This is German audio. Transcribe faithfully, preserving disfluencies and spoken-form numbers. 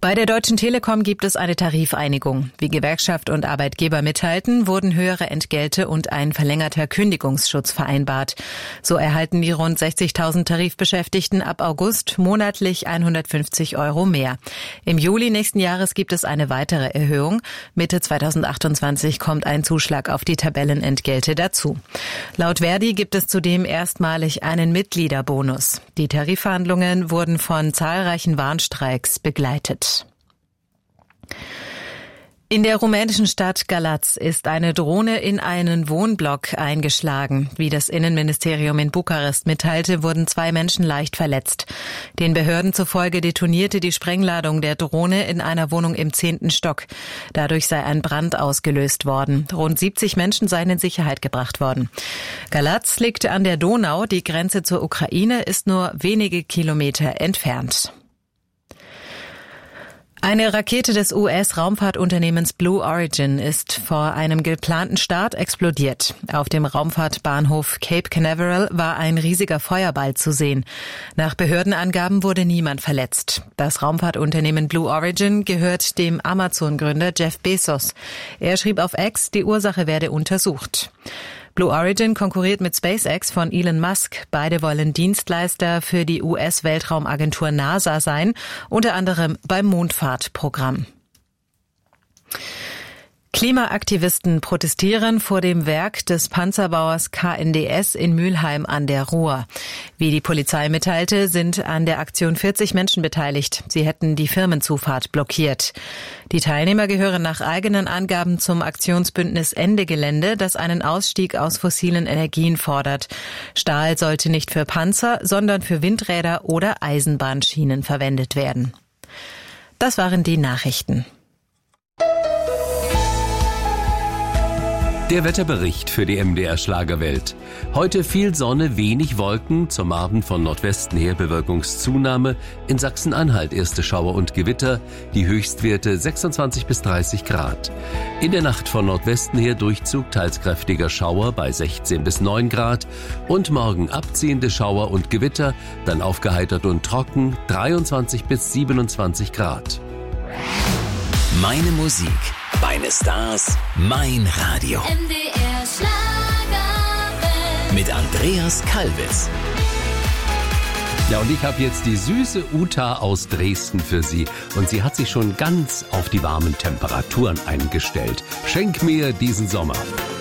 Bei der Deutschen Telekom gibt es eine Tarifeinigung. Wie Gewerkschaft und Arbeitgeber mitteilten, wurden höhere Entgelte und ein verlängerter Kündigungsschutz vereinbart. So erhalten die rund sechzigtausend Tarifbeschäftigten ab August monatlich hundertfünfzig Euro mehr. Im Juli nächsten Jahres gibt es eine weitere Erhöhung. Mitte zweitausendachtundzwanzig kommt ein Zuschlag auf die Tabellenentgelte dazu. Laut Verdi gibt es zudem erstmalig einen Mitgliederbonus. Die Tarifverhandlungen wurden von zahlreichen Warnstreiks begleitet. In der rumänischen Stadt Galați ist eine Drohne in einen Wohnblock eingeschlagen. Wie das Innenministerium in Bukarest mitteilte, wurden zwei Menschen leicht verletzt. Den Behörden zufolge detonierte die Sprengladung der Drohne in einer Wohnung im zehnten Stock. Dadurch sei ein Brand ausgelöst worden. Rund siebzig Menschen seien in Sicherheit gebracht worden. Galați liegt an der Donau. Die Grenze zur Ukraine ist nur wenige Kilometer entfernt. Eine Rakete des U S-Raumfahrtunternehmens Blue Origin ist vor einem geplanten Start explodiert. Auf dem Raumfahrtbahnhof Cape Canaveral war ein riesiger Feuerball zu sehen. Nach Behördenangaben wurde niemand verletzt. Das Raumfahrtunternehmen Blue Origin gehört dem Amazon-Gründer Jeff Bezos. Er schrieb auf X, die Ursache werde untersucht. Blue Origin konkurriert mit SpaceX von Elon Musk. Beide wollen Dienstleister für die U S-Weltraumagentur NASA sein, unter anderem beim Mondfahrtprogramm. Klimaaktivisten protestieren vor dem Werk des Panzerbauers K N D S in Mülheim an der Ruhr. Wie die Polizei mitteilte, sind an der Aktion vierzig Menschen beteiligt. Sie hätten die Firmenzufahrt blockiert. Die Teilnehmer gehören nach eigenen Angaben zum Aktionsbündnis Ende Gelände, das einen Ausstieg aus fossilen Energien fordert. Stahl sollte nicht für Panzer, sondern für Windräder oder Eisenbahnschienen verwendet werden. Das waren die Nachrichten. Der Wetterbericht für die M D R Schlagerwelt. Heute viel Sonne, wenig Wolken, zum Abend von Nordwesten her Bewölkungszunahme. In Sachsen-Anhalt erste Schauer und Gewitter, die Höchstwerte sechsundzwanzig bis dreißig Grad. In der Nacht von Nordwesten her Durchzug, teils kräftiger Schauer bei sechzehn bis neun Grad. Und morgen abziehende Schauer und Gewitter, dann aufgeheitert und trocken, dreiundzwanzig bis siebenundzwanzig Grad. Meine Musik, meine Stars, mein Radio. M D R Schlagerwelt. Mit Andreas Kalbitz. Ja, und ich habe jetzt die süße Uta aus Dresden für Sie. Und sie hat sich schon ganz auf die warmen Temperaturen eingestellt. Schenk mir diesen Sommer.